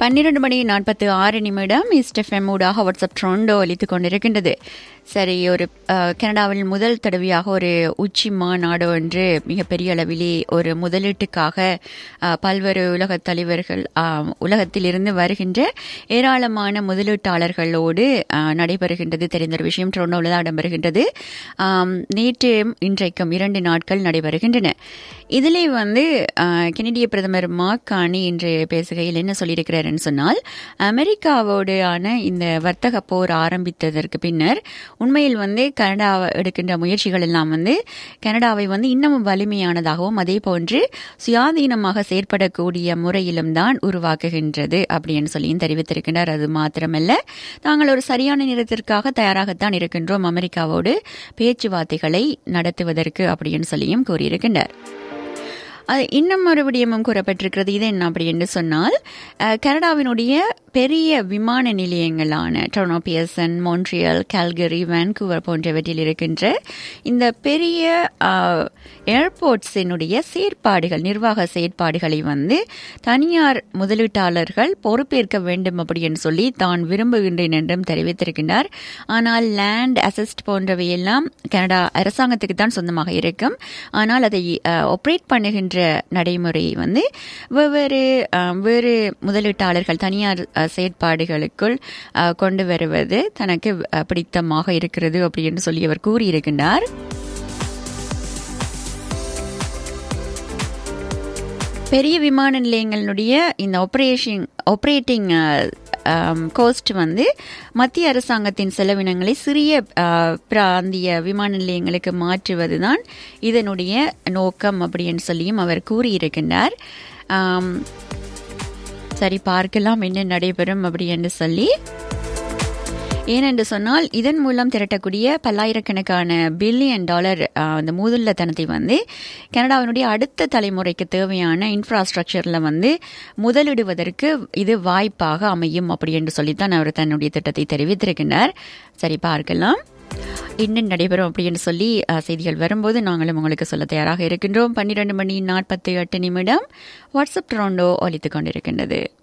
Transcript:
12:46 east FM ஊடாக WhatsApp ட்ரோண்டோ ஒலித்துக் கொண்டிருக்கின்றது. சரி, ஒரு கனடாவில் முதல் தடவையாக ஒரு உச்சி மாநாடு ஒன்று மிகப்பெரிய அளவிலே ஒரு முதலீட்டுக்காக பல்வேறு உலகத் தலைவர்கள் உலகத்திலிருந்து வருகின்ற ஏராளமான முதலீட்டாளர்களோடு நடைபெறுகின்றது. தெரிந்த ஒரு விஷயம் ட்ரோண்டோவில் தான் இடம்பெறுகின்றது. நேற்று இன்றைக்கும் 2 நாட்கள் நடைபெறுகின்றன. இதிலே கெனடிய பிரதமர் மார்க் கார்னி இன்று பேசுகையில் என்ன சொல்லியிருக்கிறாருன்னு சொன்னால், அமெரிக்காவோடான இந்த வர்த்தக போர் ஆரம்பித்ததற்கு பின்னர் உண்மையில் கனடா எடுக்கின்ற முயற்சிகள் எல்லாம் கனடாவை இன்னமும் வலிமையானதாகவும் அதே போன்று சுயாதீனமாக செயற்படக்கூடிய முறையிலும் தான் உருவாக்குகின்றது அப்படின்னு சொல்லியும் தெரிவித்திருக்கின்றார். அது மாத்திரமல்ல, தாங்கள் ஒரு சரியான நேரத்திற்காக தயாராகத்தான் இருக்கின்றோம் அமெரிக்காவோடு பேச்சுவார்த்தைகளை நடத்துவதற்கு அப்படின்னு சொல்லியும் கூறியிருக்கின்றார். இன்னும் ஒரு விடயமும் கூறப்பட்டிருக்கிறது. இது என்ன அப்படின்னு சொன்னால், கனடாவினுடைய பெரிய விமான நிலையங்களான Toronto, Pearson, Montreal, Calgary, Vancouver போன்றவற்றில் இருக்கின்ற இந்த பெரிய ஏர்போர்ட்ஸினுடைய செயற்பாடுகள், நிர்வாக செயற்பாடுகளை தனியார் முதலீட்டாளர்கள் பொறுப்பேற்க வேண்டும் அப்படின்னு சொல்லி தான் விரும்புகின்றேன் என்றும் தெரிவித்திருக்கின்றார். ஆனால் லேண்ட் அசிஸ்ட் போன்றவையெல்லாம் கனடா அரசாங்கத்துக்கு தான் சொந்தமாக இருக்கும். ஆனால் அதை ஆப்ரேட் பண்ணுகின்ற நடைமுறை வேறு முதலீட்டாளர்கள் தனியார் செயற்பாடுகளுக்குள் கொண்டு வருவது தனக்கு பிடித்தமாக இருக்கிறது அப்படின்னு சொல்லி அவர் கூறியிருக்கின்றார். பெரிய விமான நிலையங்களுடைய இந்த ஆப்ரேட்டிங் கோஸ்ட் மத்திய அரசாங்கத்தின் செலவினங்களை சிறிய பிராந்திய விமான நிலையங்களுக்கு மாற்றுவதுதான் இதனுடைய நோக்கம் அப்படின்னு சொல்லியும் அவர் கூறியிருக்கின்றார். சரி, பார்க்கலாம் என்ன நடைபெறும் அப்படின்னு சொல்லி. ஏனென்று சொன்னால், இதன் மூலம் திரட்டக்கூடிய பல்லாயிரக்கணக்கான $1 பில்லியன் அந்த மூலதனத்தை கனடாவினுடைய அடுத்த தலைமுறைக்கு தேவையான இன்ஃப்ராஸ்ட்ரக்சரில் முதலிடுவதற்கு இது வாய்ப்பாக அமையும் அப்படி என்று சொல்லித்தான் அவர் தன்னுடைய திட்டத்தை தெரிவித்திருக்கின்றார். சரி, பார்க்கலாம் இன்னும் நடைபெறும் அப்படின்னு சொல்லி செய்திகள் வரும்போது நாங்களும் உங்களுக்கு சொல்ல தயாராக இருக்கின்றோம். 12:48 வாட்ஸ்அப் ட்ரோண்டோ ஒலித்துக் கொண்டிருக்கின்றது.